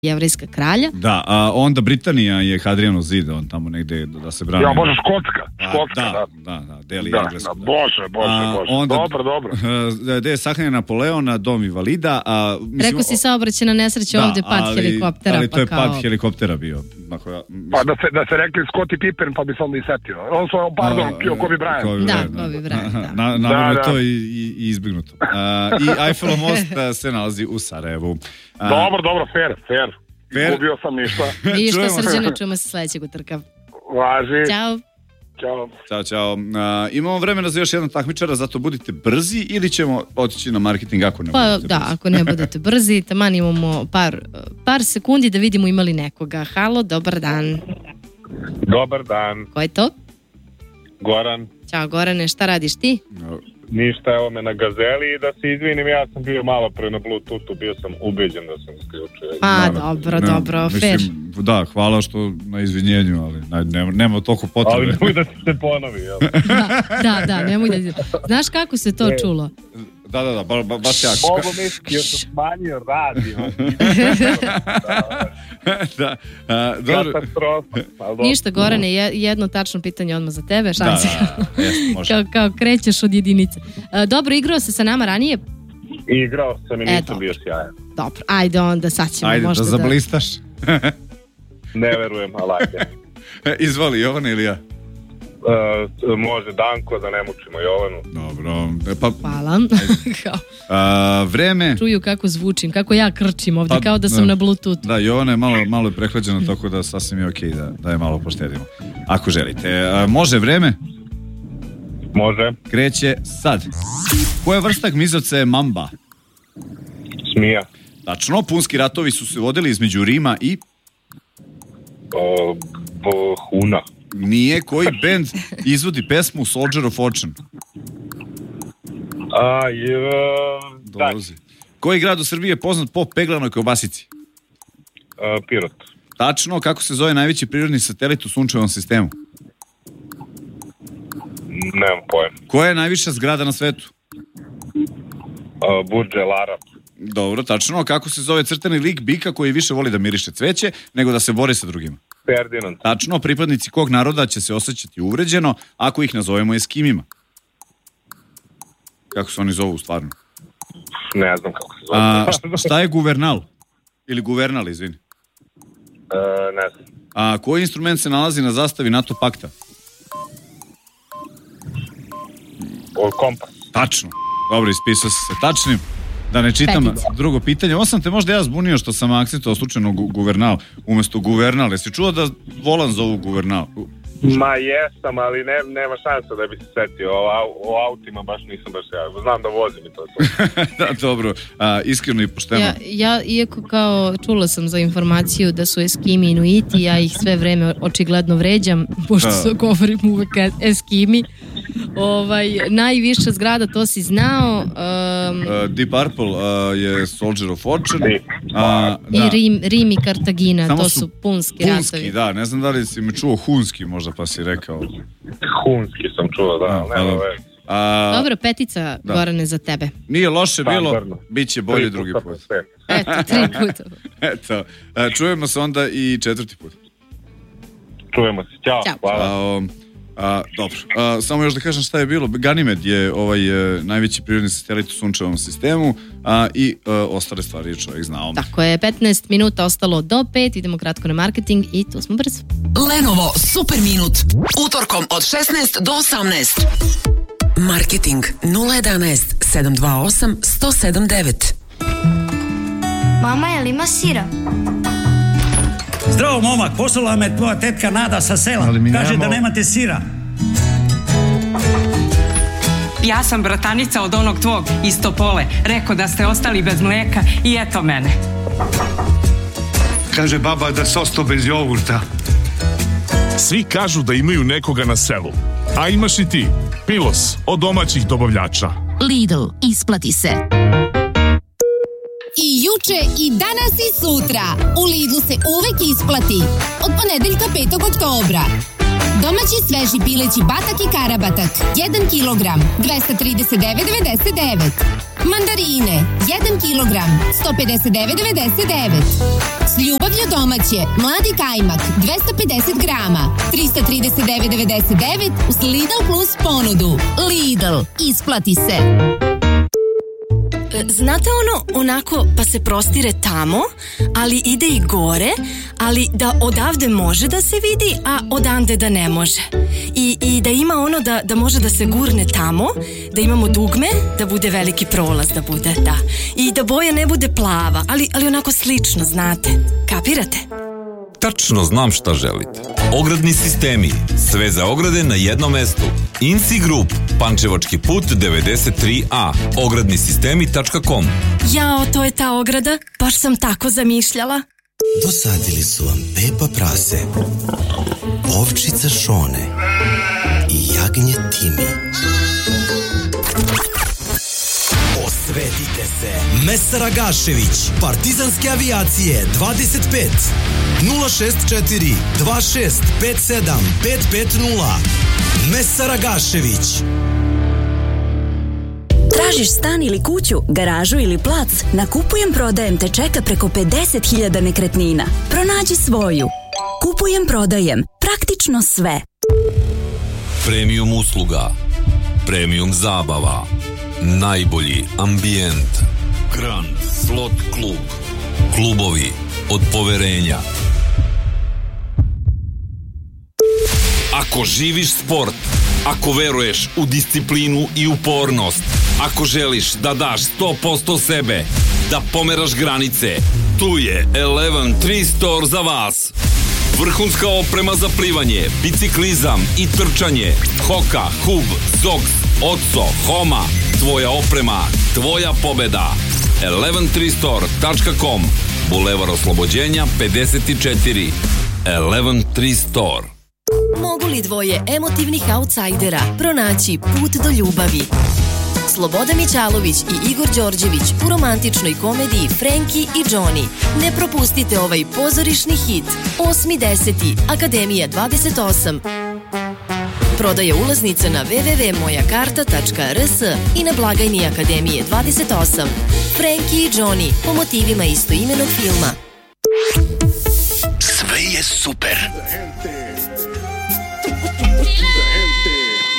jevrejska kralja. Da, a onda Britanija je Hadrianov zid, on tamo negde da se brani. Ja, može Škotska, da, deli englesku. Bože. Dobro. Gde je sahranjen Napoleon, dom invalida. Rekao si saobraćajna nesreća ovde, pad helikoptera. Ali to je pad helikoptera bio. Pa da se rekli Scottie Pippen, pa bi se onda i setio. Kobe Bryant. Da, Kobe Bryant. Naravno to i izbignuto. I Eiffelov most se nalazi u Sarajevu. Dobro, fair. Gubio sam ništa. Ništa, Srđane, čujemo se sledećeg utorka. Važi. Ćao. Imamo vremena za još jednog takmičara, zato budite brzi ili ćemo otići na marketing ako ne budete brzi? Ako ne budete brzi, taman imamo par sekundi da vidimo imali nekoga. Halo, dobar dan. Dobar dan. Ko je to? Goran. Ćao Gorane, šta radiš ti? Ništa, evo me na Gazeli i da se izvinim, ja sam bio malo pre na Bluetoothu, bio sam ubeđen da sam isključio. Dobro, fair. Da, hvala što na izvinjenju, ali nema toliko potrebe. Ali nemoj da se ponovi, jel? Da, nemoj da se... Znaš kako se to čulo? Da, baš jako. Mogu misliti, još sam smanjio radio. Katastrofa. Ništa, Gorane, jedno tačno pitanje odmah za tebe, šansi. Može. Kao krećeš od jedinice. Dobro, igrao se sa nama ranije? Igrao sam i nisam bio sjajan. Dobro, ajde onda, sad ćemo možda da zablistaš. Ne verujem, ali ajde. Izvoli, Jovana ili ja? Može Danko, da ne mučimo Jovanu. Dobro. Hvala. Vreme. Čuju kako zvučim, kako ja krčim ovdje, kao da sam na Bluetoothu. Da, Jovana je malo je prehlađena, tako da sasvim je okej da je malo poštedimo. Ako želite. Može vreme? Može. Kreće sad. Koja vrsta gmizavca je mamba? Smija. Tačno, punski ratovi su se vodili između Rima i... Huna. Nije. Koji bend izvodi pesmu Soldier of Fortune? Dolazi. Koji grad u Srbiji je poznat po peglanoj kobasici? Pirot. Tačno. Kako se zove najveći prirodni satelit u sunčevom sistemu? Nemam pojem. Koja je najviša zgrada na svetu? Burj El Arab. Dobro, tačno. Kako se zove crtani lik bika koji više voli da miriše cveće nego da se bori sa drugima? Ferdinand. Tačno. Pripadnici kog naroda će se osjećati uvređeno ako ih nazovemo Eskimima? Kako se oni zovu stvarno? Ne znam kako se zove. Šta je guvernal? Ili guvernal, izvini. Ne znam. Koji instrument se nalazi na zastavi NATO pakta? Kompas. Tačno. Dobro, ispisao si se tačnim. Da ne čitam drugo pitanje. Ovo sam te možda ja zbunio što sam akcentovao slučajno guvernal umjesto guvernal. Jesi čuo da volan zovu guvernal? Ma jesam, ali nema šansa da bi se setio. O autima baš nisam baš ja. Znam da vozim i to. Da, dobro. Iskreno i pošteno. Ja, iako kao čula sam za informaciju da su Eskimi Inuiti, ja ih sve vreme očigledno vređam, pošto govorim uvek Eskimi. Najviša zgrada, to si znao. Deep Purple je Soldier of Fortune. I Rim i Kartagina, to su punski ratovi. Punski, da, ne znam da li si me čuo hunski možda pa si rekao. Hunski sam čuo, da. Dobro, petica, Gorane, za tebe. Nije loše bilo, bit će bolje drugi put. Eto, 3 puta. Eto, čujemo se onda i 4. put. Čujemo se, ćao. Hvala. Dobro, samo još da kažem šta je bilo. Ganimed je najveći prirodni satelit u sunčevom sistemu i ostale stvari je čovjek znao. Tako je, 15 minuta ostalo do 5, idemo kratko na marketing i tu smo brzo. Lenovo Super Minut, utorkom od 16 do 18. Marketing 011 728 179. Mama, je li ima sira? Zdravo momak, poslala me tvoja tetka Nada sa sela. Kaže da nemate sira. Ja sam bratanica od onog tvog iz Topole. Rekao da ste ostali bez mlijeka i eto mene. Kaže baba da se ostao bez jogurta. Svi kažu da imaju nekoga na selu. A imaš i ti. Pilos od domaćih dobavljača. Lidl, isplati se. I juče, i danas, i sutra. U Lidlu se uvek isplati. Od ponedeljka 5. oktobra. Domaći sveži pileći batak i karabatak. 1 kilogram, 239,99. Mandarine, 1 kilogram, 159,99. S ljubavlju domaće, mladi kajmak, 250 grama, 339,99 uz Lidl Plus ponudu. Lidl, isplati se. Znate onako pa se prostire tamo, ali ide i gore, ali da odavde može da se vidi, a odande da ne može. I da ima da može da se gurne tamo, da imamo dugme, da bude veliki prolaz, da bude, da. I da boja ne bude plava, ali onako slično, znate. Kapirate? Tačno znam šta želite. Ogradni sistemi, sve za ograde na jednom mestu. Inci Group, Pančevački put 93A, ogradnisistemi.com. Jao, to je ta ograda, baš sam tako zamišljala. Dosadili su vam Pepa Prase, ovčica Šone i jagnje Timi. Osvetite se! Mesar Agašević, Partizanske avijacije 25 064 26 57 550. Mesar Agašević. Tražiš stan ili kuću, garažu ili plac? Na Kupujem Prodajem te čeka preko 50.000 nekretnina. Pronađi svoju. Kupujem Prodajem. Praktično sve. Premium usluga. Premium zabava. Najbolji ambijent. Grand Slot Klub. Klubovi od poverenja. Ako živiš sport, ako veruješ u disciplinu i upornost, ako želiš da daš 100% sebe, da pomeraš granice, tu je 11 Store za vas. Vrhunska oprema za plivanje, biciklizam i trčanje, Hoka, Hub, Zox, Otso, Homa, tvoja oprema, tvoja pobeda. 113store.com, Bulevar Oslobođenja 54. 11 Store. Mogu li dvoje emotivnih autsajdera pronaći put do ljubavi? Sloboda Mićalović i Igor Đorđević u romantičnoj komediji Frenki i Johnny. Ne propustite ovaj pozorišni hit. 8.10. Akademija 28. Prodaje ulaznica na www.mojakarta.rs i na blagajni Akademije 28. Frenki i Johnny po motivima istoimenog filma. Sve je super.